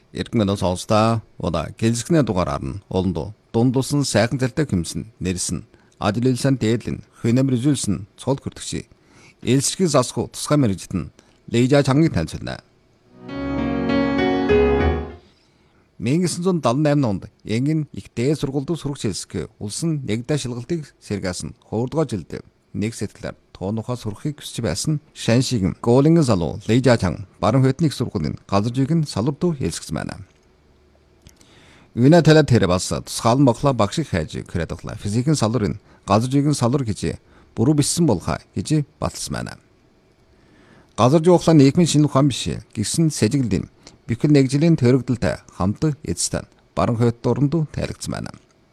Иргэн сонсдаа удаа гэлзгнээ дугаараар нь олондоо дундулсан сайхан залтай хэмсэн нэрсэн ажил үйлсэн дээдлэн хөнөмөр үзүүлсэн цол хүртгчи элсчгийн засхуу тусгай мэрэгжтэн лейжа чангийн танилцуулна. 1978 онд Янгин их дээд сургуульд сурагч хэлсгэ улсын нэгдэ шилгалтыг сэргээсэн хөөрдгөө жилд нэг сэтгэлээр тоонохоо сурахыг хүсч байсан Шаншигэн Гоолингийн залуу Лейжа чан баруун хөтний их сургуулийн газаржиг нь салвард хэлсгсэн байна. Үнэ талаа тэр бас тусгаал моглоо багшиг хайж кредитлаа физикийн салварын газаржиг нь салвар гэж буруу бичсэн болохаа гэж баталсан байна. Газаржиг ухлаа нийгмийн шинэ ухаан биш гисэн сэжиглэлийн бихэл нэг жилийн төрөгдөлтэй хамт эцтэй баруун хөт дуранд тайлгдсан байна.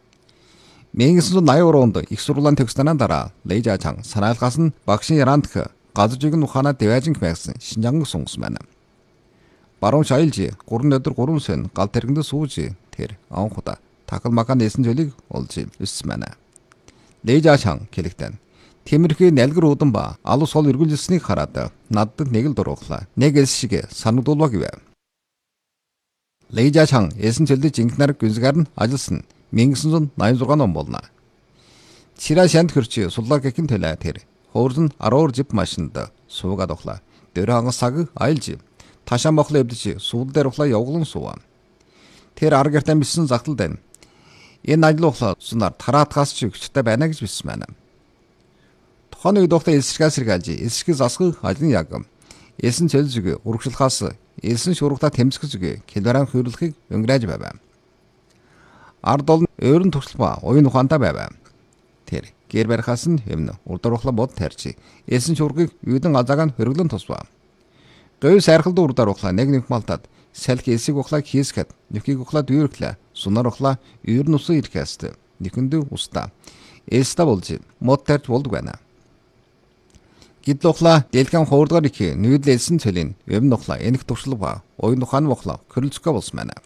1983 онд их сургуулийн төгснөнөө дараа Лейжа чан санаалгаас нь багшийн ярандх газаржиг нь ухаанаа дэвэжин хэмээгсэн Шинжанг сунгасан байна. Баруун шаялж 3 өдөр 3 сөн гал тэргэнд сууж тэр анхудаа такал макан нэсэн зүйлийг олж өссөн байна. Лейжа чан хэлэхдээ Тиймэрхүү нэлгэр уудан ба алус сол эргүүлжсэнийг хараад надад нэг л дургуулаа. Нэг элс шиг санагдуулва гэвэ. Лейжа чан эсэн цэлдэж инкнэр гүнзгаар нь ажилласан 1986 он болно. Чира шанд хөрчи суллаа гэхин төлөө тэр хөөрн 10 жип машинд суугаад оглаа. Дөр хангас цаг айлж ташаа мохлоо эвдэж сууд дээр ухлаа явглан суув. Тэр арга гартаа миссэн загтал дэв. Энэ ажил ухлаа сунаар тараатгаас ч өгчтэй байна гэж бичсэн байна. Тухайн үед доктор элсчгээс сэргээлж элсчгийн засгыг ажлын яг элсэн цэлзэг урагшлахаас элсэн шуургата тэмцэх зүг килограмм хөврлөхийг өнгөрөөж байв. Ард олон өөрн туршил ба уян ухаантай байв. Тэр гэр барихаас нь өмнө урдуурхлаа бод тарьж элсэн шуургыг үйдэн азааг нь хөргөлөн тусваа. Говь сайрхалд урдаар ухлаа нэг малтад салхи элсийг ухлаа хийсгэд нөхийг ухлаа дүүрглээ сунар ухлаа үйрн усан ирэхээс нэхэнд устаа элста болж мод тарьж болдог байна. Гидлохла дэлгэн хоордгоор их нүүдлэлсэн цэлийн өм нухла энэх туршлага ба уян ухаан мохла хөрөлцгөө болсон байна.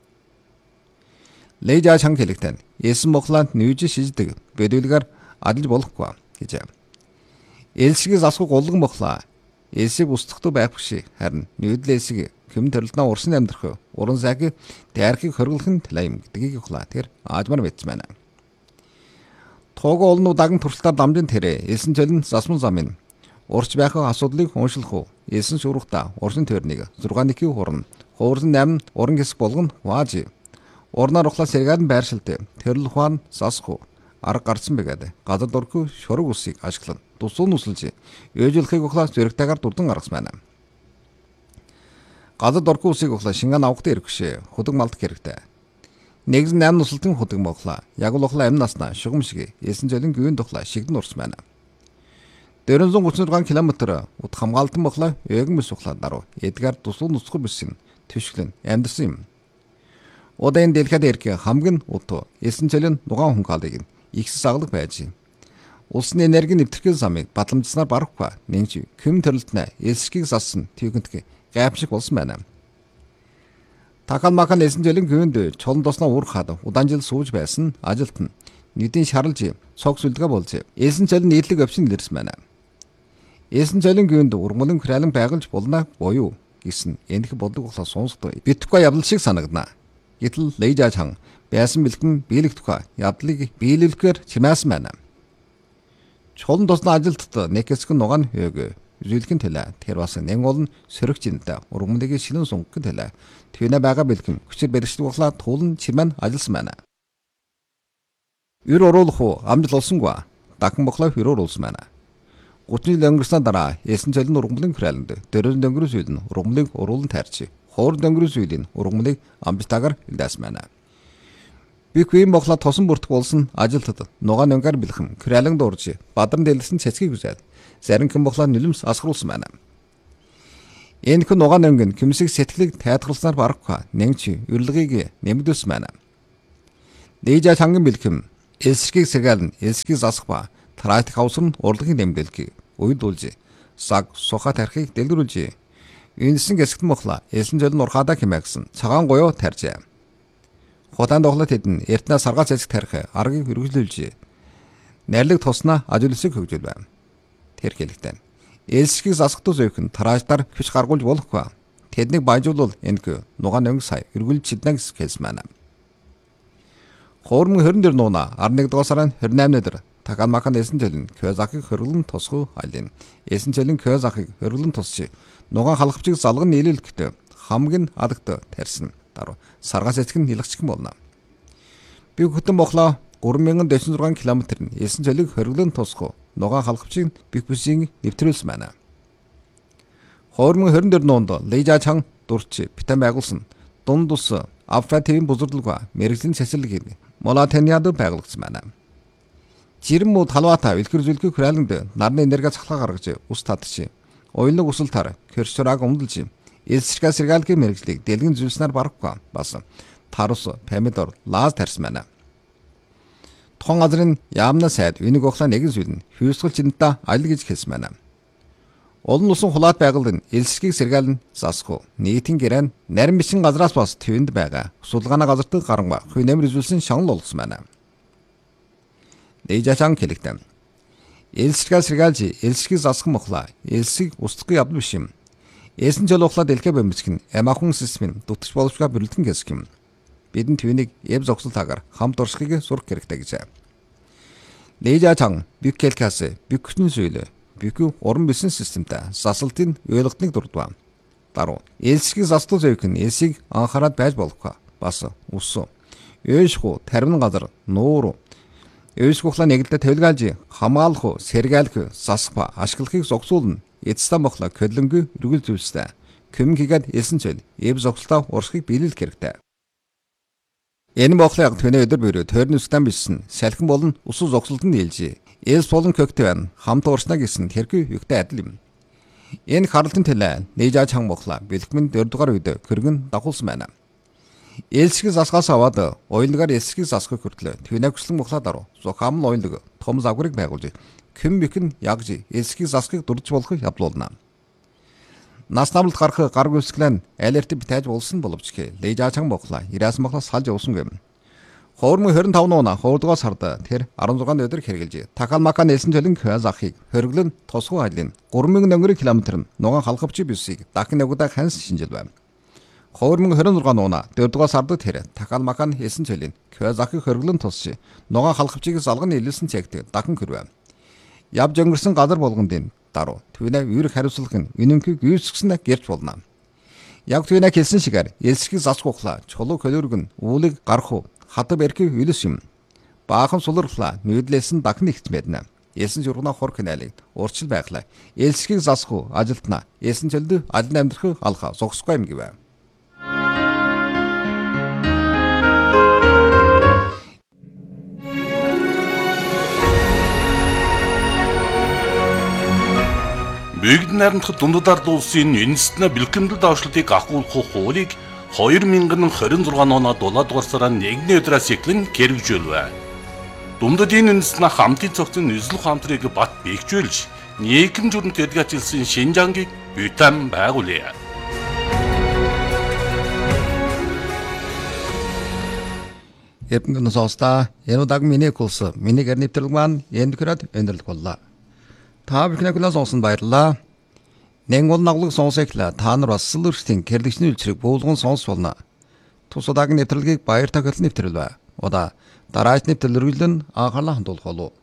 Лейжа чан хэлэхдээ эсэн мохланд нүүж шиждэг бэдүүлгээр адилж болохгүй гэж. Элсгийг засах гулган мохла элсийг устгахтай байх биш харин нүүдлэлсийг хэм төрөлднөө урсан амьдрах уран сайг дайрхыг хөргөлөх нь талаа юм гэдгийг ухлаа тэр аажмар мэдсэн байна. Тоого олон удаагийн туршилтаар дамжин тэрэ элсэн цэлэн засман замын урч байх асуудлыг уншлах уу? Элсэн шуургата урсын төрнийг 6-1 хурна. Хуурсан 8 уран хэсэг болгоно waaj. Урнаар ухлаа сэргаад байршилт. Төрөл ухаан засах уу? Арга гарсан байгаад газар дургүй шураг усыг ашиглан тусуун үсэлж өөжөлхийг ухлаа зөрөгтэйгээр дурдан гаргасан байна. Газар дургүй усыг ухлаа шингэн авахд хэрэгшээ худаг малд хэрэгтэй. Нэгэн 8 нусалтын худаг моглаа. Яг л ухлаа амь наснаа шугам шиг элсэн зөлөн гүйн тухлаа шигдэн урсан байна. 436 км ут хамгаалтан мохлоо эгэн бис ухлаа даруй эдгээр тусуу нусгар бисэн төшглэн амьдсан юм. Удаан дэлгэд ирэх хамгийн утуу элсэн цэлэн нугаан хунгаалыг ихс саглаг байж. Улсын энерги нэвтрэх замыг батламжснаар барахгүй нэнж хэм төрөлтнө элсгийг зассан тэгэнтгэ гайхамшиг болсон байна. Такан макан элсэн цэлэн гүйнд чолон тосноо уурхаад удаан жил сууж байсан ажилт нь нийтийн шаралж цог сүлдгээ болж элсэн цэлэн нийтлэг өвчин илэрсэн байна. Элсэн цэлэн гүйнд урмалын хралан байгуулж болно буюу гэсэн энэх бодлого ухлаа сонсдог. Битгэхгүй явдал шиг санагдана. Гэтэл Лейжа чан байсан бэлгэн биелэх тухай явдлыг биелүүлэхээр чимээсэн байна. Чулан тосны ажилтд нэг хэсэг нугаан хөөгөө үзүүлэхин төлөө тэр бас нэг олон сөрөгч энэтэй урмалыг шинэн сунгах төлөө төвнө байгаа бэлгэн хүчээр бэрхшдэг ухлаа туулан чимэн ажилласан байна. Ür оруулах уу амжил олсонгүй дахин боглоо хөр оруулсан байна. 30 жил өнгөрсөн дараа элсэн цэлэн ургамлын храланд дөрөв дөнгөрөөс үйл нь ургамлыг уруулан тайрч хоор дөнгөрөөс үйл нь ургамлыг амжилтаагаар илдээсэн байна. Биквийн боглоо тосон бүртг болсон ажилтад нугаан өнгээр бэлхэм храланд урж бадран дэлгэсэн цэцгийг үзээд зарим хэн боглоо нөлөмс асгаруулсан байна. Энэ хүн нугаан өнгөн кимсэг сэтгэлийг тайлгалснаар барахгүй нэгч урилгыг нэмэгдүүлсэн байна. Лейжа чангийн бэлхэм элсгийг сэргаалн элсгийг засах ба трактик хавсрын урлагийн нэмдэлгийг уйдуулж саг суха тархийг дэлгэрүүлж энэсэн гэсгт мохла элсэн зөлн урхаада хэмээгсэн цагаан гоёо тарьжээ. Хотанд оглот хэдэн эртнээ саргаа цэцэг тарих аргыг хөргөжлүүлж найрлаг туснаа ажил үсэг хөгжил байна. Тэр хэлэхдээ элсгийг засахдаа зөөхөн тарааждаар хүч гаргуулж болохгүй. тэднийг баяжуулвал энэхүү нугаан өнгө сая эргүүлж чадна гэж хэлсэн байна. Ховрмын 24 нуна 11 дугаар сарын 28-ны өдөр Такалмакан Эсэнчөлн Кёзакыг хөргөлн тусгуу айлын. Эсэнчөлн Кёзакыг хөргөлн тусчи нугаан халахвчиг залган нийлүүлэхдээ хамгийн адагт тарьсан. Дараа саргаас эцэг нь нилгчгэн болно. Би хөтөн боглоо 3406 км нь Эсэнчөлийг хөргөлн тусгуу нугаан халахвчиг бикбүсийн нэвтрүүлсэн байна. Ховрмын 24 нуунд Лейжачан дурч битэн байгуулсан дунд ус Афративын бузурдлага мэрэгжлийн цэцэрлэг Молатениад байгуулагдсан байна. Жирэн муу талвата илгэр зүйлгүй хурайланд нарны энерги цахлаа гаргаж ус татчих. Уйлаг усал тар керчраг өмдөлж элсэргээ сэргаалгийн мэрэгжлийг дэлгэн зүйлснээр барахгүй бас тарус помидор лаз тарьсан байна. Тухайн газрын яамна сайд үнийг ухлаа нэгэн зүйл нь хүйсгэлж энэтэй аль гэж хэлсэн байна. Олон улсын хулаад байгууллагын элсэргийг сэргаална засахгүй нийтийн гэрэн нарийн бичин газраас бас твэнд байгаа судалгааны газарт гаранга хувь нэмэр үзүүлсэн шагнал болгосон байна. Лейжачан хэлэхдээ элсэргээ сэргаалж элсэргийг засах мохла элсийг устгахгүй явдал биш юм. Эсэнчөл ухлаа дэлхэ бэмжих нь амахан системийн дутгч боловчга бүрэлдэхүүн гэсэн юм. Бидэнд түүнийг эв зогсолтойгоор хамт урсхийг сурах хэрэгтэй гэж. Лейжачан бикэлкас бикүтэн зүйл бикү уран бизнес системтэй засалтын ойлготныг дурдваа. Дараа элсэргийг засдуу зэвх нь элсийг анхаарал байж болохгүй. Бас ус өөшхүү тарвин газар нуур өөшхүүхлаа нэгэлдэ тавилгаалж хамгаалах сэргаалах засах ашиглахыг зогсуулна. Эцэстэн бохла көлөнгүй эргүүл зүйлстэй көмөн хийгээд элсэнчөл эв зогсолтоо урсхийг биелүүлэх хэрэгтэй. Энэ бохлыг төний өдөр бөрөө тойрны үстэн бичсэн салхин болон усуу зогсолтод нийлж элс болон көктөвн хамт урснаа гэсэн тэрхүү югтай адил юм. Энэ харалтын төлөө Лейжачан бохла бэлтгэн 4 дугаар үед көргөн дагуулсан байна. Элсэргийг засгаас аваад уйлагаар элсэргийг засахыг хүртлээ. Твэнэ хүслэн бохла даруй зохаам уйлаг том загварыг байгуулж көм бикэн ягж элсэргийг засахыг дурдж болохыг явуулна. Нас намлалт гарах гарг үсгэлэн алерт битэж болсон боловч Лейжачан бохла ирээсэн бохлоос салж явуулсан юм. Ховрмын 25 нуна 2 дугаар сард тэр 16 өдөр хэрэгжилж Такалмакан Эсэнчөлн Кёзакыг хөргөлн тусгуу айлын 3000 км нь нугаан халахвчиг бисийг дахин нэгудаа ханс шинжил байна. Ховрмын 26 нуна 4 дугаар сард тэр Такалмакан Эсэнчөлн Кёзакыг хөргөлн тусчи нугаан халахвчиг залган нийлүүлсэн цэгт дахин хөрвэ. Явж өнгөрсөн газар болгондын даруй түүнээ үүрэг хариуцлах нь үнэнхийг үүсгэснэ гэрч болно. Яг түүнээ хэлсэн шигээр элсэргийг засах ухлаа чулуу хөлөргөн үүлэг гарах уу хатав эрхийг үлэс юм. Баахан сулрахлаа нүүдлээсэн дахин ихт мэднэ. Элсэн жургана хор каналыг урчил байглаа. Элсэргийг засах уу ажилтнаа Эсэнчөлд аль амьдрах алха зогсохгүй юм гэвэ. Бүгд найрамдах дундад улсын үндэстэн бэлтгэмдэл давшлтыг ахуулах хуулийг 2026 оноо 7 дугаар сарын 1-ний өдрөөс эхлэн хэрэгжүүлвэ. Дундад энэ үндэстэн хамтын цогцын нийслэл хамтрыг бат бэхжүүлж нийгэм зүрэнт эдгэжүүлсэн Шинжангийг бүтэн байгуулъя. Эпнгэн соста энудаг миний курс миний гэр нэвтрэлэг маань энд хүрээд өндөрлөг боллоо. Та бүхний класс сонсон баярлалаа. Нэнгол наглаг сонсоглаа. Та нар бас сэлэрчтийн гэрлэгчний үйлчрэг буулган сонс болно. Тус удаагийн нэвтрэлгийг баяр тахил нэвтрэлвэ. Удаа дараач нэвтрэл өргөлн анхаарлаа хандуулах болов.